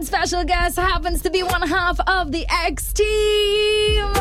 Tonight's special guest happens to be one half of the X Team.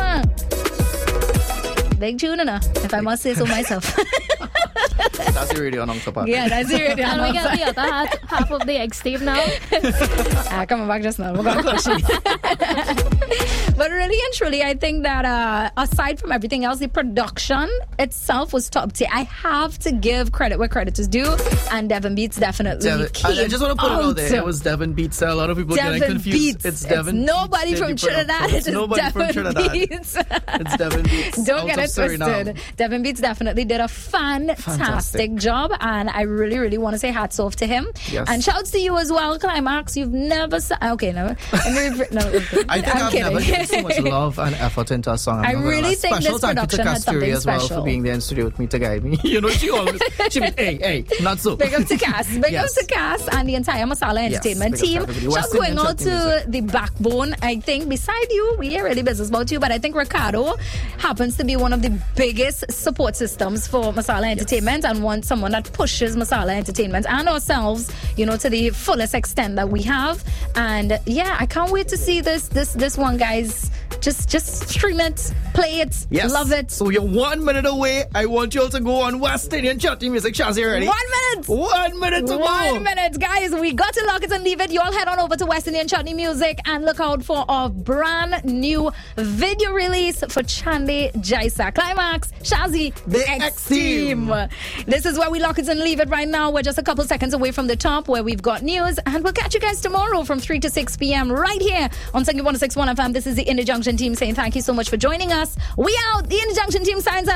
Big tune enough, if I must say so myself. That's the radio announcer part. Yeah, that's the radio And we announcer. get the other half of the X Team now. Coming back just now. We're going to push it. But really and truly, I think that aside from everything else, the production itself was top tier. I have to give credit where credit is due, and Devin Beats definitely I just want to put it out there. It was Devin Beats. A lot of people getting confused. Beats. It's Devin. It's nobody Beats. from Trinidad. It's nobody Devin from Trinidad. Beats. It's Devin Beats. Don't get it twisted. Devin Beats definitely did a fantastic job, and I really, really want to say hats off to him. Yes. And shouts to you as well, Climax. You've never okay, no. I think I've never given so much love and effort into a song. I really think special this thank you to production had something Kasturi as well special. for being there in studio with me to guide me. You know, she means, hey, not so. Big up to Cass. Big up to Cass and the entire Masala Entertainment team. Shout going out to the backbone. I think beside you, we ain't really business about you, but I think Ricardo happens to be one of the biggest support systems for Masala Entertainment and someone that pushes Masala Entertainment and ourselves, you know, to the fullest extent that we have. And yeah, I can't wait to see this one, guys. Just stream it, play it, love it. So you're 1 minute away. I want you all to go on West Indian Chutney Music. Shazzy, ready? 1 minute. 1 minute to go. 1 minute, guys. We got to lock it and leave it. You all head on over to West Indian Chutney Music and look out for our brand new video release for Chande Jaisa. Climax, Shazzy, the X Team. This is where we lock it and leave it right now. We're just a couple seconds away from the top where we've got news, and we'll catch you guys tomorrow from 3 to 6 p.m. right here on Singing 106.1 FM. This is the Indie Junction team saying thank you so much for joining us. We out. The Indie Junction team signs out.